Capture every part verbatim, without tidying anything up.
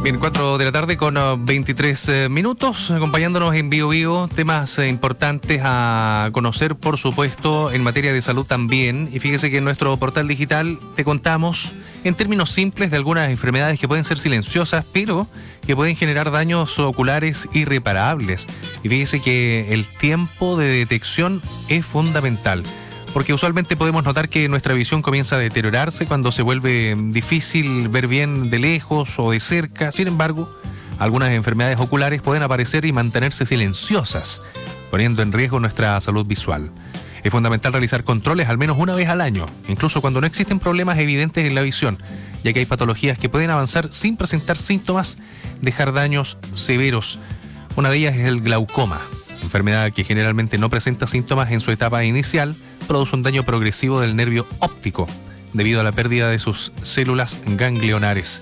Bien, cuatro de la tarde con uh, veintitrés eh, minutos, acompañándonos en Bio Bio, temas eh, importantes a conocer, por supuesto, en materia de salud también. Y fíjese que en nuestro portal digital te contamos, en términos simples, de algunas enfermedades que pueden ser silenciosas, pero que pueden generar daños oculares irreparables. Y fíjese que el tiempo de detección es fundamental, porque usualmente podemos notar que nuestra visión comienza a deteriorarse cuando se vuelve difícil ver bien de lejos o de cerca. Sin embargo, algunas enfermedades oculares pueden aparecer y mantenerse silenciosas, poniendo en riesgo nuestra salud visual. Es fundamental realizar controles al menos una vez al año, incluso cuando no existen problemas evidentes en la visión, ya que hay patologías que pueden avanzar sin presentar síntomas, dejar daños severos. Una de ellas es el glaucoma, enfermedad que generalmente no presenta síntomas en su etapa inicial, produce un daño progresivo del nervio óptico debido a la pérdida de sus células ganglionares.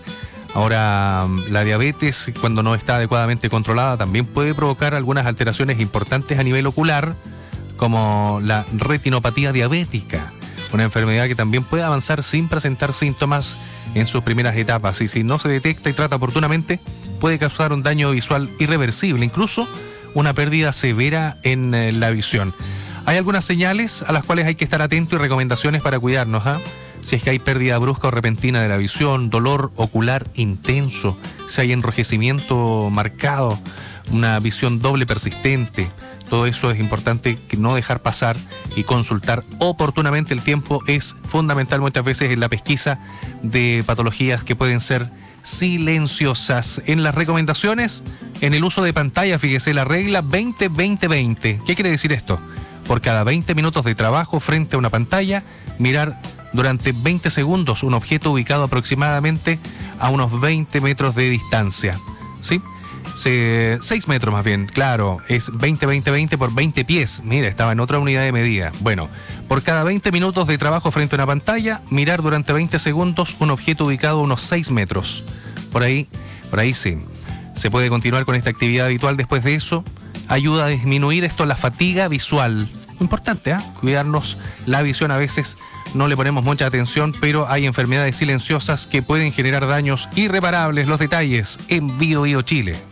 Ahora, la diabetes, cuando no está adecuadamente controlada, también puede provocar algunas alteraciones importantes a nivel ocular, como la retinopatía diabética, una enfermedad que también puede avanzar sin presentar síntomas en sus primeras etapas, y si no se detecta y trata oportunamente, puede causar un daño visual irreversible, incluso una pérdida severa en eh, la visión. Hay algunas señales a las cuales hay que estar atento y recomendaciones para cuidarnos, ¿eh? Si es que hay pérdida brusca o repentina de la visión, dolor ocular intenso, si hay enrojecimiento marcado, una visión doble persistente, todo eso es importante que no dejar pasar y consultar oportunamente. El tiempo es fundamental muchas veces en la pesquisa de patologías que pueden ser silenciosas. En las recomendaciones, en el uso de pantalla, fíjese la regla veinte veinte veinte. ¿Qué quiere decir esto? Por cada veinte minutos de trabajo frente a una pantalla, mirar durante veinte segundos un objeto ubicado aproximadamente a unos veinte metros de distancia. ¿Sí? Se, seis metros más bien, claro, es veinte veinte veinte por veinte pies. Mira, estaba en otra unidad de medida. Bueno, por cada veinte minutos de trabajo frente a una pantalla, mirar durante veinte segundos un objeto ubicado a unos seis metros. Por ahí, por ahí sí. Se puede continuar con esta actividad habitual después de eso. Ayuda a disminuir esto, la fatiga visual. Importante, ¿eh? Cuidarnos la visión. A veces no le ponemos mucha atención, pero hay enfermedades silenciosas que pueden generar daños irreparables. Los detalles en Bio Bio Chile.